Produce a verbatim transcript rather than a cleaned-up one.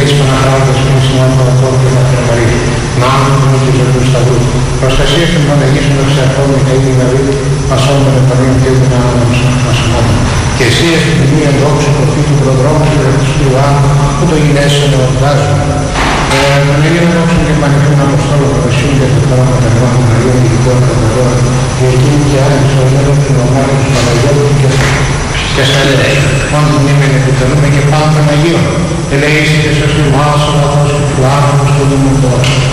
της Παναγράμματος που είναι συνάδελφο αγώνα και Παθρομαρή, να άνθρωπον και ζωή του Σταυρού, προστασία των Παναγίσων των Ξεαρχών και είναι δηλαδή ασώμενο επανείων και ούτε να ανασωμώνω. Και εσύ στην τιμή ενδόξου προφή του προδρόμου του Χριστού Άνου που το γυναίσιο εορτάζουν. Τον Αγίο Δόξον και Πανηγύρων Αποστόλων Προδεσίων και του Θρόνου Καταγρών των Αγίων Ηγητών Καταγρών και εκείνοι και άλλοι του Αγίων του Νομάρχου του Παναγιώτου και Σαλέη. Μόνο την ήμεν επιτελούμε και πάνω των Αγίων. Ελεήσει και σωστή μάσο, λαθός και φλάνος του Δήμου τώρα.